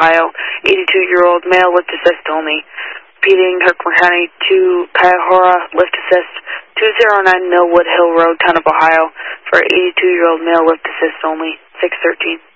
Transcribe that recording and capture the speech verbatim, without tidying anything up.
Ohio. eighty-two-year-old male, lift assist only. Repeating, Herkimer County to Cuyahoga, lift assist, two oh nine Millwood Hill Road, Town of Ohio, for eighty-two-year-old male, lift assist only, six thirteen.